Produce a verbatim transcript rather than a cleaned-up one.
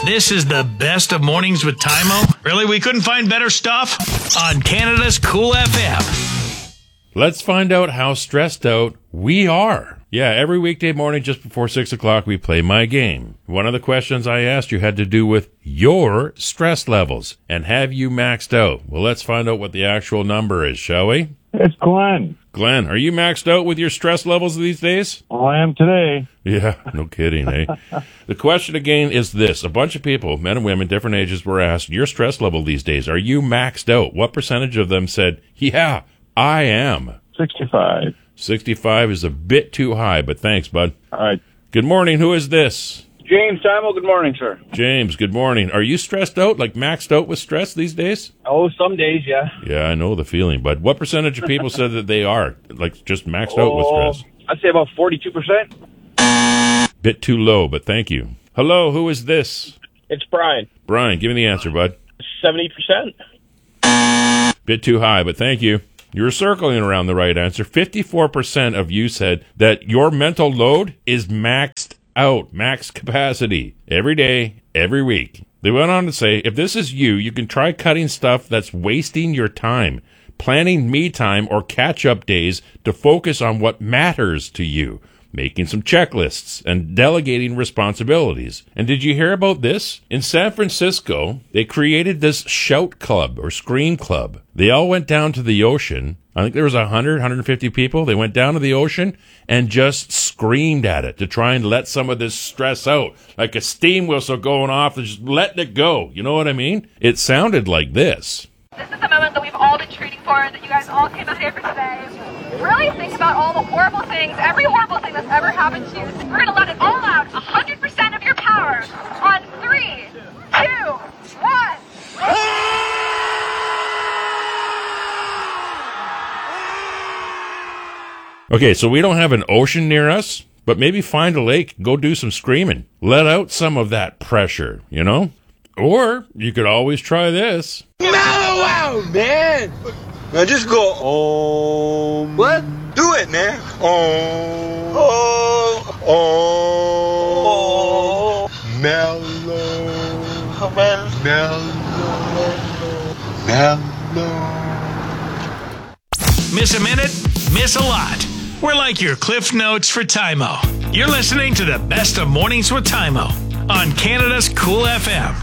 This is the best of mornings with Tymo. Really, we couldn't find better stuff? On Canada's Cool F M. Let's find out how stressed out we are. Yeah, every weekday morning just before six o'clock, we play my game. One of the questions I asked you had to do with your stress levels. And have you maxed out? Well, let's find out what the actual number is, shall we? It's Glenn. Glenn, are you maxed out with your stress levels these days? Well, I am today. Yeah, no kidding, eh? The question again is this. A bunch of people, men and women, different ages, were asked, your stress level these days, are you maxed out? What percentage of them said, yeah, I am? sixty-five. sixty-five is a bit too high, but thanks, bud. All right. Good morning. Who is this? James Timo, good morning, sir. James, good morning. Are you stressed out, like maxed out with stress these days? Oh, some days, yeah. Yeah, I know the feeling, but what percentage of people said that they are, like, just maxed out with Oh, stress? I'd say about forty-two percent. Bit too low, but thank you. Hello, who is this? It's Brian. Brian, give me the answer, bud. seventy percent. Bit too high, but thank you. You're circling around the right answer. fifty-four percent of you said that your mental load is maxed out, max capacity, every day, every week. They went on to say, if this is you, you can try cutting stuff that's wasting your time, planning me time or catch-up days to focus on what matters to you, making some checklists, and delegating responsibilities. And did you hear about this? In San Francisco, they created this shout club or scream club. They all went down to the ocean. I think there was one hundred, one hundred fifty people. They went down to the ocean and just screamed at it to try and let some of this stress out. Like a steam whistle going off and just letting it go. You know what I mean? It sounded like this. This is the moment that we've all been treating for, that you guys all came out here for today. Really think about all the horrible things, every horrible thing that's ever happened to you. We're going to let it all out, one hundred percent of your power, on three, two, one. Okay, so we don't have an ocean near us, but maybe find a lake, go do some screaming. Let out some of that pressure, you know? Or you could always try this. Mellow out, man. Now just go, oh. What? Do it, man. Oh. Oh. Oh. Mellow. Mellow. Mellow. Miss a minute? Miss a lot. We're like your Cliff Notes for Tymo. You're listening to the best of mornings with Tymo on Canada's Cool F M.